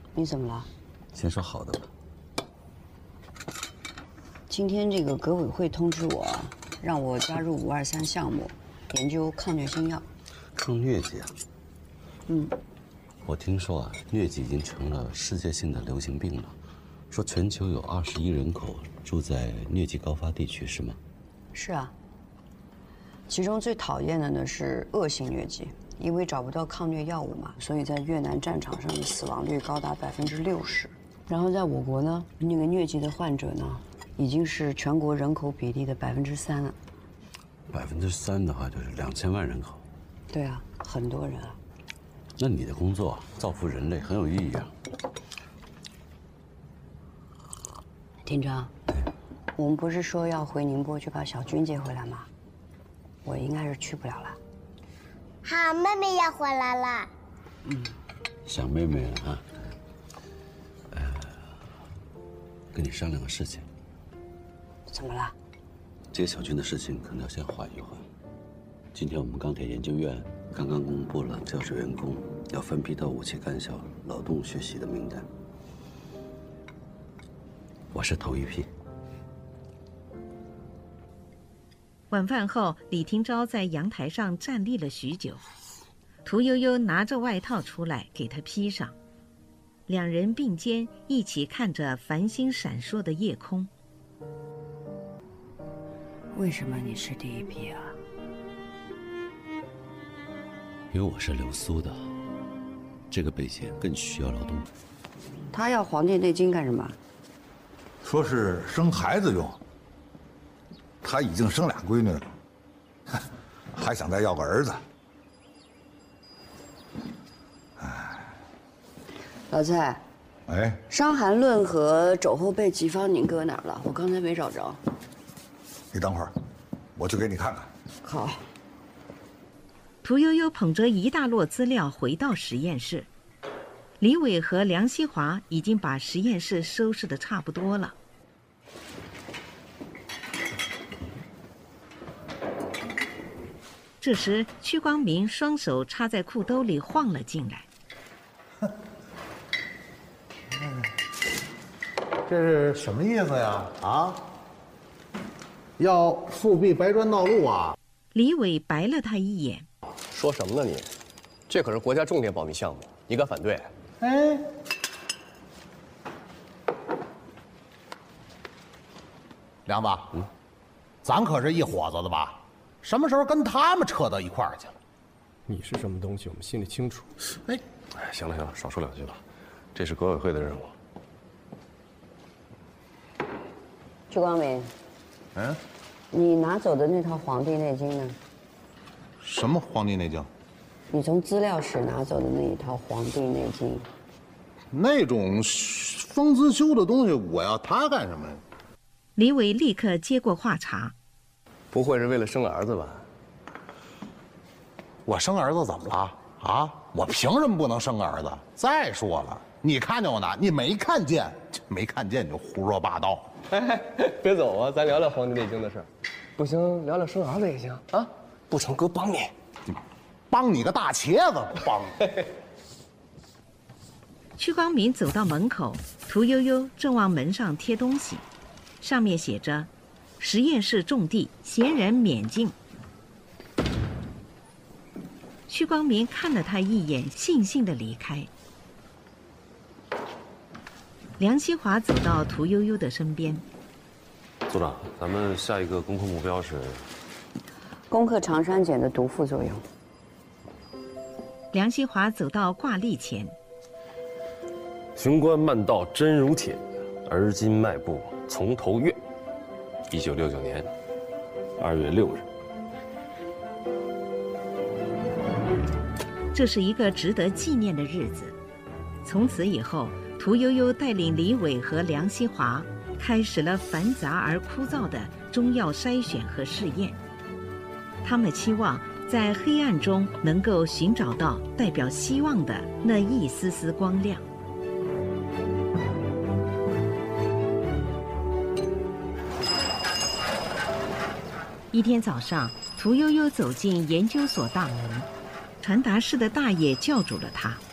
你怎么了？ 先说好的吧。 今天这个革委会通知我，让我加入523项目，研究抗疟新药。 抗疟疾啊？ 嗯。 我听说啊，疟疾已经成了世界性的流行病了，说全球有20亿人口住在疟疾高发地区，是吗？ 是啊。其中最讨厌的呢是恶性疟疾，因为找不到抗疟药物嘛，所以在越南战场上的死亡率高达60%。然后在我国呢，那个疟疾的患者呢，已经是全国人口比例的3%了。 3%的话就是2000万人口。 对啊，很多人啊。 那你的工作造福人类很有意义啊。 厅长，我们不是说要回宁波去把小军接回来吗？我应该是去不了了。 好，妹妹要回来了。 想妹妹了啊。跟你商量个事情。 怎么了？ 接小军的事情可能要先缓一缓。今天我们钢铁研究院刚刚公布了教职员工要分批到武器干校劳动学习的名单，我是头一批。 晚饭后，李廷钊在阳台上站立了许久。屠呦呦拿着外套出来给他披上，两人并肩一起看着繁星闪烁的夜空。 为什么你是第一批啊？ 因为我是留苏的，这个北京更需要劳动。 他要《黄帝内经》干什么？ 说是生孩子用。他已经生俩闺女了，还想再要个儿子。 老蔡， 哎， 《伤寒论》和《肘后备急方》您搁哪儿了？我刚才没找着。 你等会儿，我去给你看看。 好。 屠呦呦捧着一大摞资料回到实验室，李伟和梁希华已经把实验室收拾得差不多了。这时，屈光明双手插在裤兜里晃了进来。 这是什么意思呀？啊？要复辟白砖道路啊？ 李伟白了他一眼。 说什么呢你？这可是国家重点保密项目，你敢反对？ 哎，梁子，咱可是一伙子的吧？什么时候跟他们扯到一块儿去了？ 你是什么东西，我们心里清楚。 哎， 行了行了，少说两句了，这是革委会的任务。 屈光明，你拿走的那套《黄帝内经》呢？ 什么《黄帝内经》？ 你从资料室拿走的那一套《黄帝内经》。 那种风姿修的东西，我要它干什么呀？ 李伟立刻接过话茬：“ 不会是为了生儿子吧？ 我生儿子怎么了？啊，我凭什么不能生儿子？再说了，你看见我拿，你没看见，没看见你就胡说八道。 哎，别走啊，咱聊聊《黄帝内经》的事儿。不行，聊聊生儿子也行啊。不成，哥帮你。 帮你个大茄子，帮你。” 屈光明走到门口，屠呦呦正往门上贴东西，上面写着“实验室种地，闲人免进”。屈光明看了他一眼，悻悻地离开。梁希华走到屠呦呦的身边：“ 组长，咱们下一个攻克目标是攻克长山碱的毒副作用。” 梁希华走到挂历前：“ 雄关漫道真如铁，而今迈步从头越。1969年2月6日。” 这是一个值得纪念的日子。从此以后，屠呦呦带领李伟和梁希华开始了繁杂而枯燥的中药筛选和试验。他们期望在黑暗中能够寻找到代表希望的那一丝丝光亮。一天早上，屠呦呦走进研究所大门，传达室的大爷叫住了她。